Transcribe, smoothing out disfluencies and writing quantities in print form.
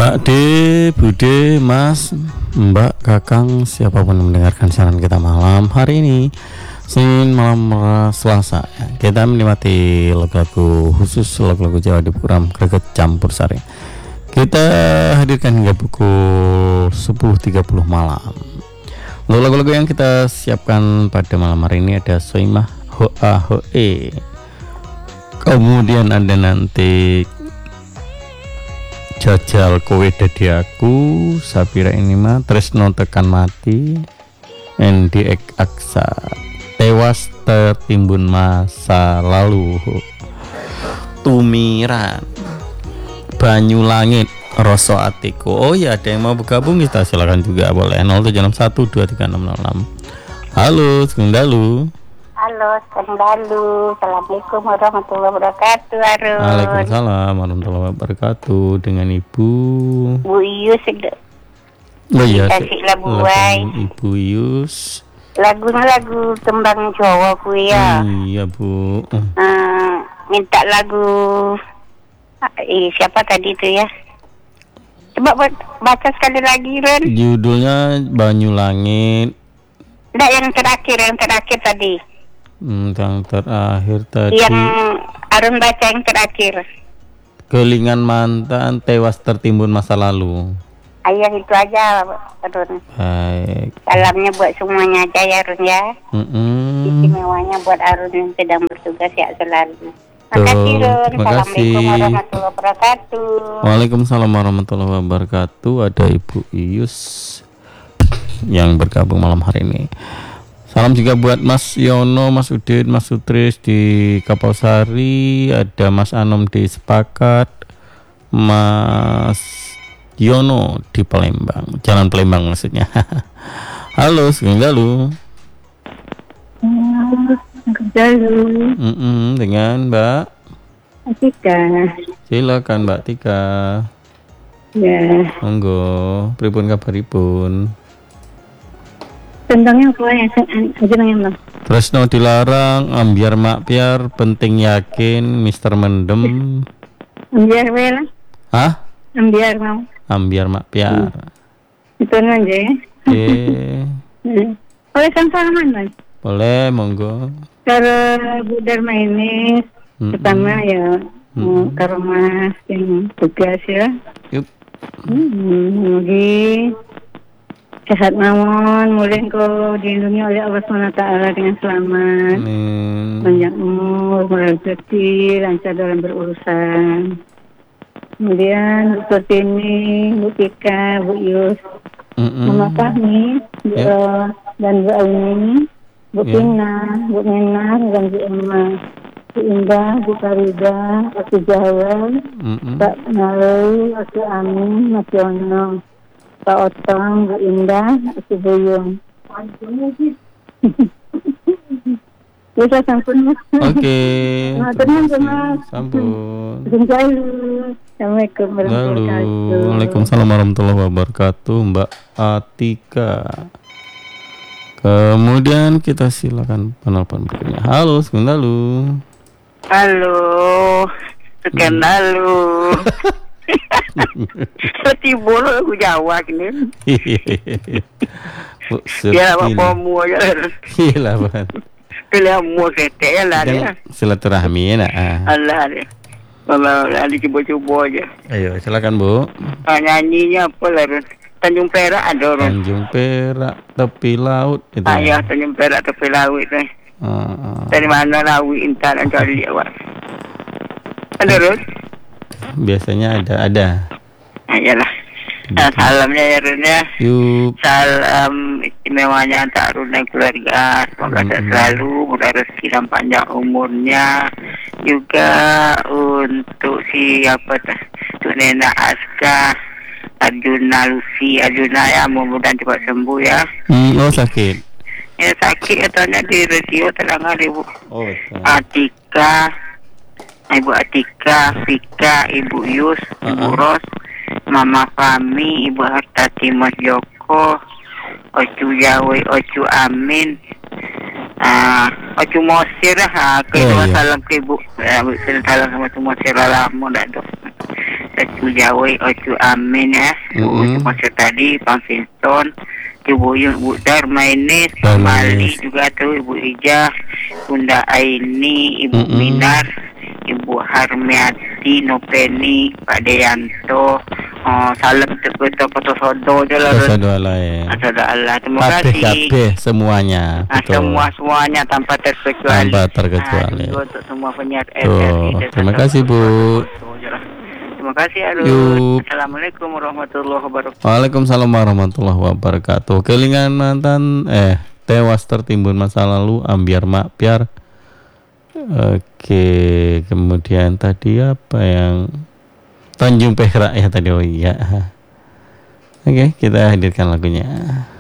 Pak D, Bude, Mas, Mbak, Kakang, siapapun yang mendengarkan siaran kita malam hari ini, Senin malam Selasa, kita menikmati lagu-lagu khusus, lagu-lagu Jawa di program Greget Campur Sari. Kita hadirkan hingga pukul 10.30 malam. Untuk lagu-lagu yang kita siapkan pada malam hari ini ada Soimah Hoa Hoe, kemudian ada nanti Jajal Kowe Dadi Aku, Sapira ini mah Tresno Tekan Mati, NDX Aksa, Tewas Tertimbun Masa Lalu, Tumiran, Banyu Langit, Rasa Atiku. Oh ya, ada yang mau bergabung kita silakan juga boleh. 0761236606. Halo, Sengdalu. Halo, Sengdalu. Assalamualaikum warahmatullahi wabarakatuh. Arun. Waalaikumsalam warahmatullahi wabarakatuh. Dengan Ibu Yus. Oh iya, kasih lagu buai. Ibu Yus. Lagunya lagu tembang Jawa ku ya. Iya, Bu. Minta lagu siapa tadi itu ya? Coba baca sekali lagi, Ren. Judulnya Banyu Langit. Enggak, yang terakhir tadi. Yang terakhir tadi. Yang Arun baca yang terakhir. Kelingan mantan, tewas tertimbun masa lalu. Ayah itu aja, Arun. Baik. Salamnya buat semuanya aja ya, Arun ya. Istimewanya buat Arun yang sedang bertugas ya selalu. Makasih, Ron. Assalamualaikum warahmatullahi wabarakatuh. Waalaikumsalam warahmatullahi wabarakatuh. Ada Ibu Iyus yang bergabung malam hari ini. Salam juga buat Mas Yono, Mas Udin, Mas Sutris di Kapal Sari, ada Mas Anom di Sepakat, Mas Yono di Palembang, Jalan Palembang maksudnya. Halo, Sengdalu. Dengan Mbak Tika. Silakan Mbak Tika. Ya. Monggo, pripun kabaripun? Tentangnya apa ya? Aja Tresno dilarang, ambiar makpiar, penting yakin, Mister Mendem. Ambiar lah. Hah? Ambiar mau. Ambiar makpiar. Itu aja ya. Oleh salaman Mas. Boleh, monggo. Kalau Bu Dharma ini pertama ya ke rumah yang tugas ya. Yup. Lagi sehat mawon, mulai kau dilindungi oleh Allah SWT dengan selamat, panjang umur, rezeki, lancar dalam berurusan. Kemudian Bu Tini, Bu Tika, Bu Yus, Mama Fahmi, dan Bu Aini, Bu Tina, Bu Nena, dan Bu Emma, Bu Indah, Bu Farida, Aku Jawa, Pak Nalai, Aku Amin, Mas Yono, Pak Otong, Bu Indah, Aku Buyung. Bisa sampun Mas. Oke. Mas. Sampun. Assalamualaikum warahmatullahi wabarakatuh. Waalaikumsalam warahmatullahi wabarakatuh, Mbak Atika. Kemudian kita silakan penelpon berikutnya. Halo, Sengdalu. Halo, Sengdalu. Setibul aku Jawa gini. Ya apa mu aja. Iya lah. Pilih mu kete lah dia. Silaturahmi ya. Allah deh. Mama lagi coba-coba aja. Ayo, silakan Bu. Nyanyinya apa lah? Tanjung Perak ada orang. Tanjung Perak, tepi laut itu. Ya, Tanjung Perak tepi laut itu. Dari mana laut Intan cari awak. Ada Rus? Biasanya ada. Iyalah. Salamnya ya Run ya. Yuk. Salam istimewanya untuk Arun dan keluarga. Semoga selalu mudah rezeki dan panjang umurnya. Juga untuk siapa tuh? Untuk Nena Aska, Arjuna Lucy, Arjuna ya mudah-mudahan cepat sembuh ya. Oh sakit. Ya sakit katanya di radio terangkan Ibu. Oh. Atika, Ibu Atika, Vika, Ibu Yus, Ibu Ros, Mama Fami, Ibu Hartati, Mas Joko, Ocu Jawi, Ocu Amin, Ocu Mosir, salam ke Ibu, salam sama Ocu Mosir lama dah tu. Tetu Jawa Ocu Amin ya. Bu Masuk tadi Bang Vincent, Ibu Yun, Bu Darmainis, Mali juga tuh Ibu Ijah, Bunda Aini, Ibu Minar, Ibu Harmiati, Nopeni, Pak Deyanto, salam untuk Foto Sodo jalan. Sodo Allah. Terima kasih. Kabeh semuanya. Semuanya tanpa terkecuali. Untuk semua penyiar RRI. Terima kasih Bu. Terima kasih Arul. Assalamualaikum warahmatullahi wabarakatuh. Waalaikumsalam warahmatullahi wabarakatuh. Kelingan mantan tewas tertimbun masa lalu ambiar makbiar. Oke, kemudian tadi apa yang Tanjung Perak ya tadi, oh iya. Oke, kita hadirkan lagunya.